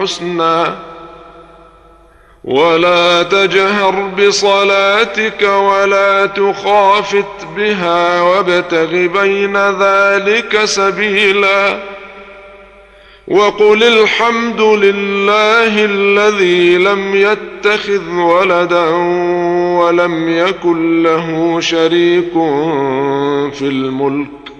الحسنى ولا تجهر بصلاتك ولا تخافت بها وابتغ بين ذلك سبيلا وقل الحمد لله الذي لم يتخذ ولدا ولم يكن له شريك في الملك